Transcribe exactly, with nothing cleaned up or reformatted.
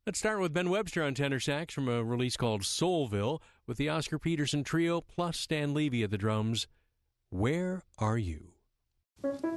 Let's start with Ben Webster on tenor sax from a release called Soulville with the Oscar Peterson Trio plus Stan Levy at the drums. Where Are You?